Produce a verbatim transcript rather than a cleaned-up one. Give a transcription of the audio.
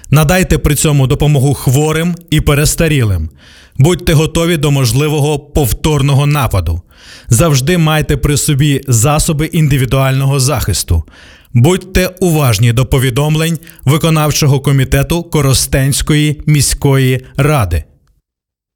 Надайте при цьому допомогу хворим і перестарілим. Будьте готові до можливого повторного нападу. Завжди майте при собі засоби індивідуального захисту. Будьте уважні до повідомлень виконавчого комітету Коростенської міської ради.